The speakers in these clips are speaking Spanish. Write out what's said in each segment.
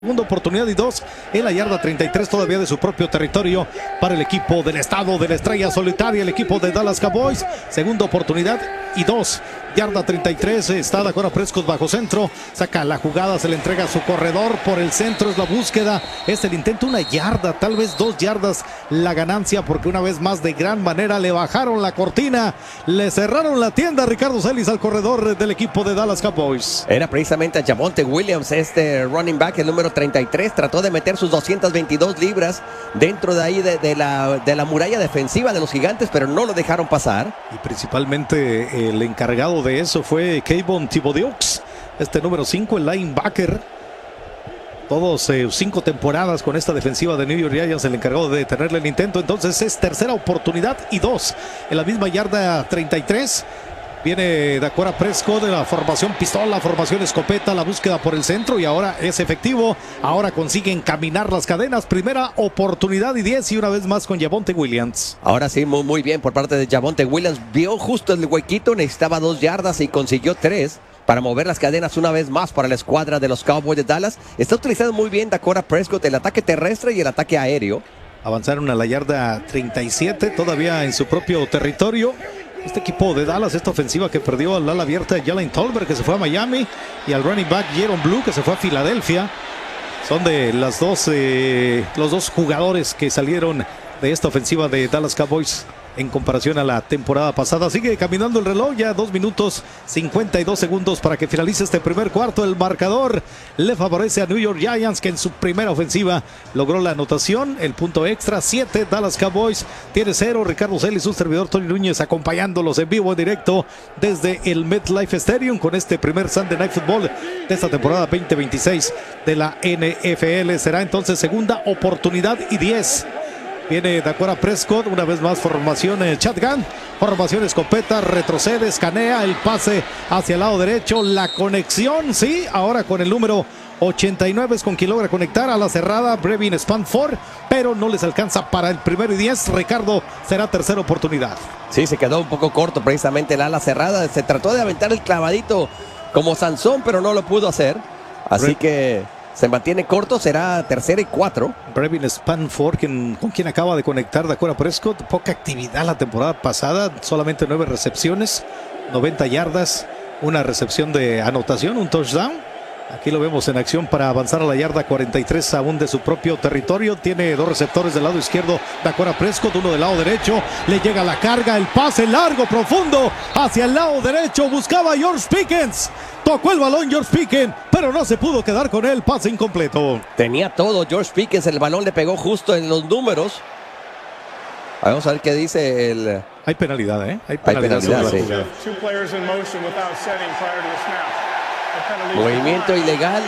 Segunda oportunidad y 2 en la yarda 33 todavía de su propio territorio para el equipo del estado de la estrella solitaria, el equipo de Dallas Cowboys. Segunda oportunidad y 2, yarda 33, está Dakota Prescott bajo centro, saca la jugada, se le entrega a su corredor por el centro, es la búsqueda, es el intento, una yarda, tal vez 2 yardas la ganancia, porque una vez más de gran manera le bajaron la cortina, le cerraron la tienda a Ricardo Celis al corredor del equipo de Dallas Cowboys. Era precisamente a Javonte Williams, este running back, el número 33, trató de meter sus 222 libras dentro de ahí de la muralla defensiva de los Gigantes, pero no lo dejaron pasar. Y principalmente el encargado de eso fue Kayvon Thibodeaux, este número 5, el linebacker. Todos 5 temporadas con esta defensiva de New York Giants, el encargado de detenerle el intento. Entonces es tercera oportunidad y 2 en la misma yarda 33. Viene Dakota Prescott de la formación pistola, formación escopeta, la búsqueda por el centro y ahora es efectivo. Ahora consigue encaminar las cadenas. Primera oportunidad y 10 y una vez más con Javonte Williams. Ahora sí, muy bien por parte de Javonte Williams. Vio justo el huequito, necesitaba 2 yardas y consiguió 3 para mover las cadenas una vez más para la escuadra de los Cowboys de Dallas. Está utilizando muy bien Dakota Prescott el ataque terrestre y el ataque aéreo. Avanzaron a la yarda 37, todavía en su propio territorio. Este equipo de Dallas, esta ofensiva que perdió al ala abierta de Jalen Tolbert, que se fue a Miami, y al running back Jaron Blue, que se fue a Filadelfia. Son de los dos jugadores que salieron de esta ofensiva de Dallas Cowboys en comparación a la temporada pasada. Sigue caminando el reloj, ya 2 minutos 52 segundos para que finalice este primer cuarto. El marcador le favorece a New York Giants, que en su primera ofensiva logró la anotación, el punto extra. 7, Dallas Cowboys tiene 0. Ricardo Celis, su servidor Tony Núñez, acompañándolos en vivo, en directo desde el MetLife Stadium con este primer Sunday Night Football de esta temporada 2026 de la NFL. Será entonces segunda oportunidad y 10. Viene Dakota Prescott, una vez más formación shotgun, formación escopeta, retrocede, escanea, el pase hacia el lado derecho, la conexión, sí, ahora con el número 89 es con quien logra conectar a la cerrada, Brevin Spanford, pero no les alcanza para el primero y 10. Ricardo, será tercera oportunidad. Sí, se quedó un poco corto precisamente el ala cerrada, se trató de aventar el clavadito como Sansón, pero no lo pudo hacer, así que se mantiene corto, será tercera y 4. Brevin Spanford, con quien acaba de conectar Dakota Prescott. Poca actividad la temporada pasada, solamente 9 recepciones, 90 yardas, una recepción de anotación, un touchdown. Aquí lo vemos en acción para avanzar a la yarda 43 aún de su propio territorio. Tiene 2 receptores del lado izquierdo, Dakota Prescott, uno del lado derecho. Le llega la carga, el pase largo, profundo, hacia el lado derecho. Buscaba a George Pickens. Tocó el balón George Pickens, pero no se pudo quedar con él. Pase incompleto. Tenía todo George Pickens, el balón le pegó justo en los números. Vamos a ver qué dice el... Hay penalidad, ¿eh? Hay penalidad, sí. Movimiento ilegal.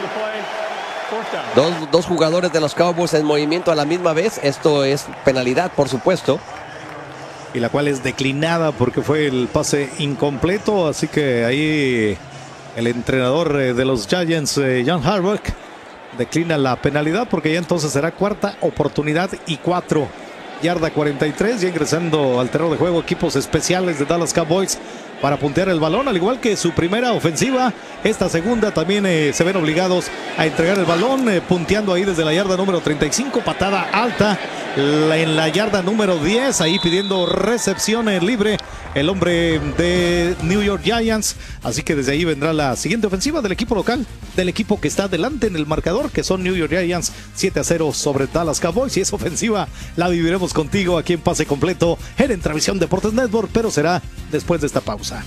Dos jugadores de los Cowboys en movimiento a la misma vez. Esto es penalidad, por supuesto. Y la cual es declinada porque fue el pase incompleto. Así que ahí el entrenador de los Giants, John Harbaugh, declina la penalidad porque ya entonces será cuarta oportunidad y 4. Yarda 43, ya ingresando al terreno de juego equipos especiales de Dallas Cowboys para puntear el balón, al igual que su primera ofensiva. Esta segunda también se ven obligados a entregar el balón, punteando ahí desde la yarda número 35, patada alta en la yarda número 10, ahí pidiendo recepción libre el hombre de New York Giants. Así que desde ahí vendrá la siguiente ofensiva del equipo local, del equipo que está adelante en el marcador, que son New York Giants, 7-0 sobre Dallas Cowboys. Y esa ofensiva la viviremos contigo aquí en Pase Completo en Entravisión Deportes Network, pero será después de esta pausa.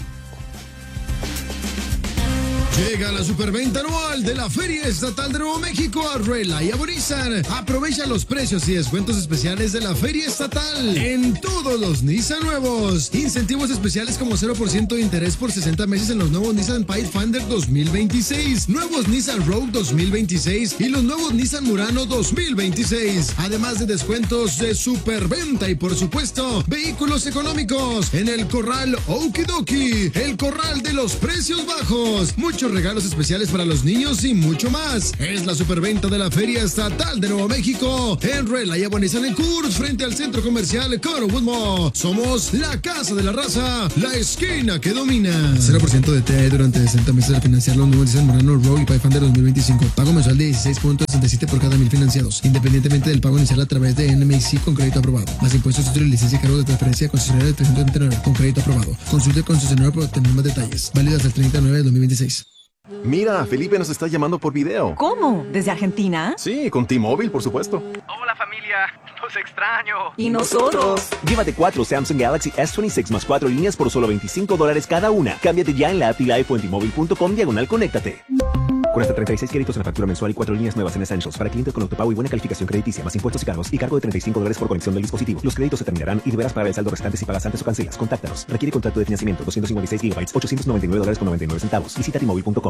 Llega la superventa anual de la Feria Estatal de Nuevo México a Ruela y a Nissan. Aprovecha los precios y descuentos especiales de la Feria Estatal en todos los Nissan nuevos. Incentivos especiales como 0% de interés por 60 meses en los nuevos Nissan Pathfinder 2026, nuevos Nissan Rogue 2026 y los nuevos Nissan Murano 2026. Además de descuentos de superventa y por supuesto vehículos económicos en el Corral Okidoki, el corral de los precios bajos. Mucho muchos regalos especiales para los niños y mucho más. Es la superventa de la Feria Estatal de Nuevo México en Reliable Nissan en Coors, frente al centro comercial Corowood Mall. Somos la casa de la raza, la esquina que domina. 0% de TE durante 60 meses al financiar los nuevos Nissan Murano Rogue y Pathfinder 2025. Pago mensual de 16.67 por cada 1000 financiados, independientemente del pago inicial a través de NMC con crédito aprobado. Más impuestos, título y licencia y cargo de transferencia concesionaria de 329 con crédito aprobado. Consulte concesionario para obtener más detalles. Válido hasta el 30 de 9 de 2026. Mira, Felipe nos está llamando por video. ¿Cómo? ¿Desde Argentina? Sí, con T-Mobile, por supuesto. Hola familia, los extraño. ¿Y nosotros? Llévate 4 Samsung Galaxy S26 más 4 líneas por solo $25 cada una. Cámbiate ya en la app Live o en T-Mobile.com/conéctate. Con hasta 36 créditos en la factura mensual y 4 líneas nuevas en Essentials para clientes con autopago y buena calificación crediticia, más impuestos y cargos, y cargo de $35 por conexión del dispositivo. Los créditos se terminarán y deberás pagar el saldo restante si pagas antes o cancelas. Contáctanos. Requiere contrato de financiamiento. 256 GB, $899.99. Visita T-Mobile.com.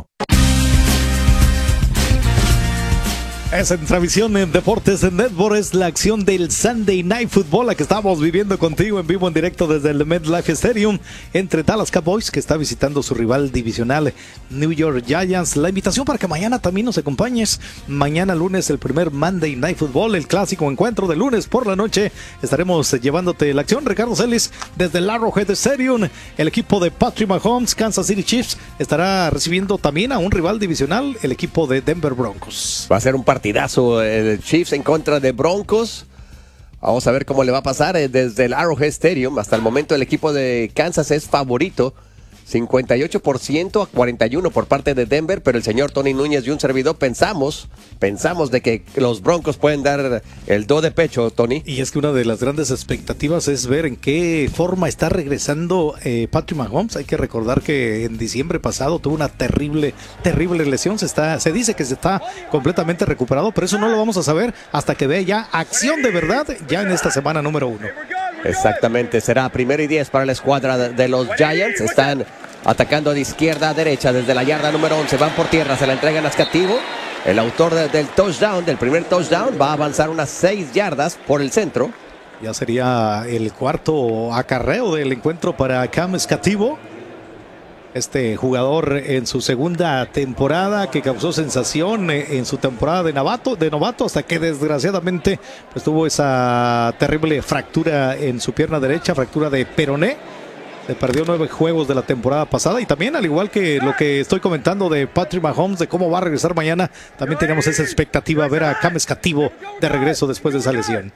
Es en transmisión en Deportes en Network, es la acción del Sunday Night Football, la que estamos viviendo contigo en vivo, en directo desde el MetLife Stadium, entre Dallas Cowboys, que está visitando su rival divisional New York Giants. La invitación para que mañana también nos acompañes. Mañana lunes, el primer Monday Night Football, el clásico encuentro de lunes por la noche. Estaremos llevándote la acción. Ricardo Celis desde el Arrowhead Stadium. El equipo de Patrick Mahomes, Kansas City Chiefs, estará recibiendo también a un rival divisional, el equipo de Denver Broncos. Va a ser un partidazo el Chiefs en contra de Broncos. Vamos a ver cómo le va a pasar desde el Arrowhead Stadium. Hasta el momento el equipo de Kansas es favorito, 58% a 41% por parte de Denver, pero el señor Tony Núñez y un servidor pensamos de que los Broncos pueden dar el do de pecho, Tony. Y es que una de las grandes expectativas es ver en qué forma está regresando Patrick Mahomes. Hay que recordar que en diciembre pasado tuvo una terrible lesión. Se dice que se está completamente recuperado, pero eso no lo vamos a saber hasta que vea ya acción de verdad ya en esta semana número 1. Exactamente, será 1st y 10 para la escuadra de los Giants. Están atacando de izquierda a derecha desde la yarda número 11. Van por tierra, se la entregan a Scativo. El autor del touchdown, del primer touchdown, va a avanzar unas 6 yardas por el centro. Ya sería el cuarto acarreo del encuentro para Cam Scativo. Este jugador en su segunda temporada, que causó sensación en su temporada de novato, hasta que desgraciadamente pues tuvo esa terrible fractura en su pierna derecha, fractura de peroné. Se perdió 9 juegos de la temporada pasada, y también, al igual que lo que estoy comentando de Patrick Mahomes, de cómo va a regresar mañana, también tenemos esa expectativa, ver a Cam Scativo de regreso después de esa lesión.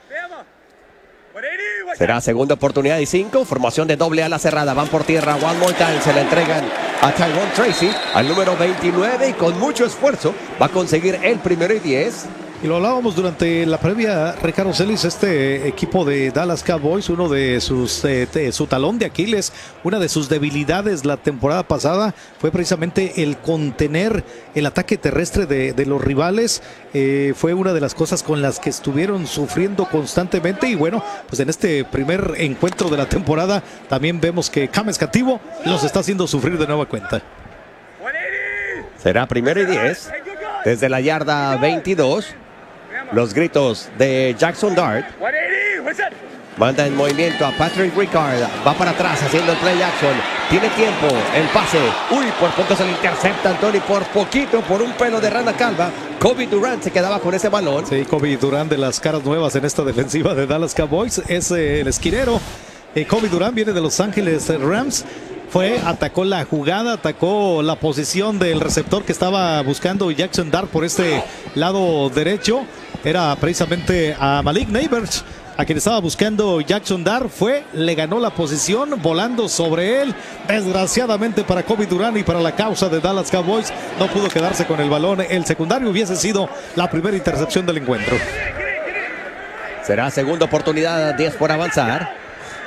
Será segunda oportunidad y 5. Formación de doble ala cerrada. Van por tierra. One more time. Se la entregan a Tyrone Tracy, al número 29. Y con mucho esfuerzo va a conseguir el 1st y 10. Y lo hablábamos durante la previa, Ricardo Celis, este equipo de Dallas Cowboys, uno de su talón de Aquiles, una de sus debilidades la temporada pasada fue precisamente el contener el ataque terrestre de los rivales. Fue una de las cosas con las que estuvieron sufriendo constantemente, y bueno, pues en este primer encuentro de la temporada también vemos que Cam Scativo los está haciendo sufrir de nueva cuenta. Será 1st y 10 desde la yarda 22. Los gritos de Jackson Dart. Manda en movimiento a Patrick Ricard. Va para atrás haciendo el play action. Tiene tiempo. El pase. Uy, por poco se le intercepta Anthony. Por poquito, por un pelo de rana calva. Kobe Durant se quedaba con ese balón. Sí, Kobe Durant, de las caras nuevas en esta defensiva de Dallas Cowboys. Es el esquinero. Kobe Durant viene de Los Ángeles Rams. Atacó la jugada, atacó la posición del receptor que estaba buscando Jackson Dart por este lado derecho. Era precisamente a Malik Neighbors a quien estaba buscando Jackson Dart. Le ganó la posición volando sobre él. Desgraciadamente para Kobe Durant y para la causa de Dallas Cowboys, no pudo quedarse con el balón. El secundario hubiese sido la primera intercepción del encuentro. Será segunda oportunidad, 10 por avanzar.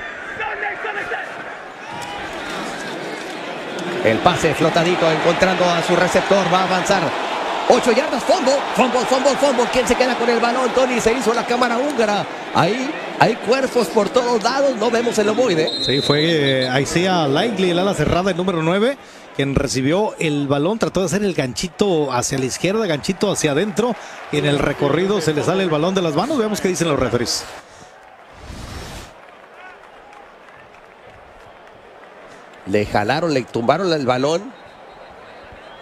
El pase flotadito encontrando a su receptor. Va a avanzar 8 yardas. Fumble. ¿Quién se queda con el balón? Tony, se hizo la cámara húngara. Ahí hay cuerpos por todos lados. No vemos el ovoide. Sí, fue Isaiah Likely, el ala cerrada, el número 9, quien recibió el balón. Trató de hacer el ganchito hacia la izquierda, ganchito hacia adentro. Y en el recorrido se le sale el balón de las manos. Veamos qué dicen los referees. Le jalaron, le tumbaron el balón.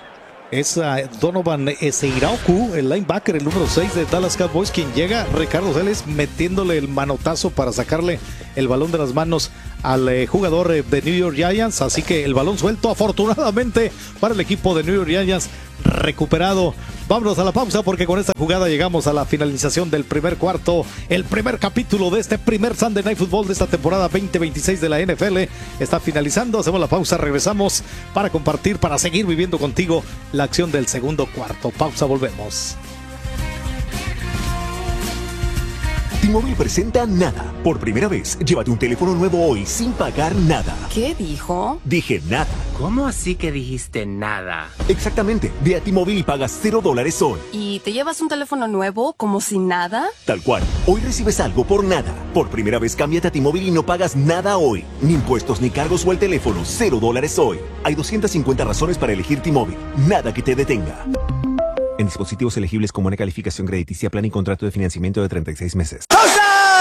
Es Donovan Seiraoku, el linebacker, el número 6 de Dallas Cowboys, quien llega. Ricardo Celes metiéndole el manotazo para sacarle el balón de las manos al jugador de New York Giants. Así que el balón suelto, afortunadamente, para el equipo de New York Giants, recuperado. Vámonos a la pausa porque con esta jugada llegamos a la finalización del primer cuarto. El primer capítulo de este primer Sunday Night Football de esta temporada 2026 de la NFL está finalizando. Hacemos la pausa, regresamos para compartir, para seguir viviendo contigo la acción del segundo cuarto. Pausa, volvemos. T-Mobile presenta Nada. Por primera vez, llévate un teléfono nuevo hoy sin pagar nada. ¿Qué dijo? Dije nada. ¿Cómo así que dijiste nada? Exactamente. Ve a T-Mobile y pagas $0 hoy. ¿Y te llevas un teléfono nuevo como si nada? Tal cual. Hoy recibes algo por nada. Por primera vez, cámbiate a T-Mobile y no pagas nada hoy. Ni impuestos, ni cargos o el teléfono. $0 hoy. Hay 250 razones para elegir T-Mobile. Nada que te detenga. En dispositivos elegibles con buena calificación crediticia, plan y contrato de financiamiento de 36 meses.